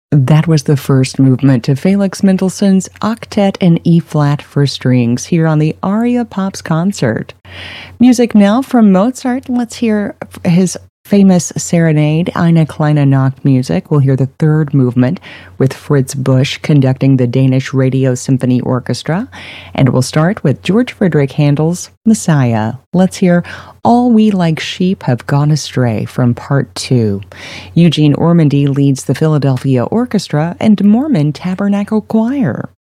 That was the first movement to Felix Mendelssohn's Octet in E-flat for strings here on the Aria Pops concert. Music now from Mozart. Let's hear his famous serenade, Eine kleine Nachtmusik. We'll hear the third movement with Fritz Busch conducting the Danish Radio Symphony Orchestra. And we'll start with George Frideric Handel's Messiah. Let's hear All We Like Sheep Have Gone Astray from Part 2. Eugene Ormandy leads the Philadelphia Orchestra and Mormon Tabernacle Choir.